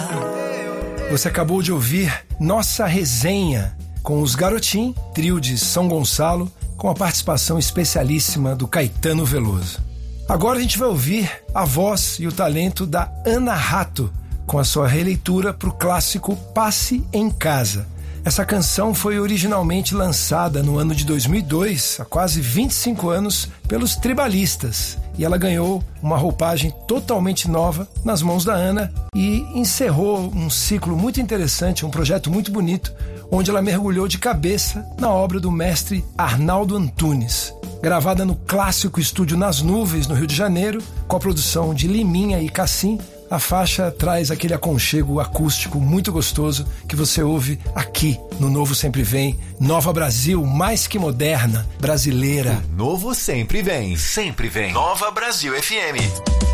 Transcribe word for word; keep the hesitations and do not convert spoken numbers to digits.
Você acabou de ouvir Nossa Resenha com os Garotim, trio de São Gonçalo, com a participação especialíssima do Caetano Veloso. Agora a gente vai ouvir a voz e o talento da Ana Rato, com a sua releitura para o clássico Passe em Casa. Essa canção foi originalmente lançada no ano de dois mil e dois, há quase vinte e cinco anos, pelos Tribalistas, e ela ganhou uma roupagem totalmente nova nas mãos da Ana e encerrou um ciclo muito interessante, um projeto muito bonito, onde ela mergulhou de cabeça na obra do mestre Arnaldo Antunes. Gravada no clássico estúdio Nas Nuvens, no Rio de Janeiro, com a produção de Liminha e Cassim, a faixa traz aquele aconchego acústico muito gostoso que você ouve aqui no Novo Sempre Vem. Nova Brasil, mais que moderna, brasileira. O Novo Sempre Vem. Sempre vem. Nova Brasil F M.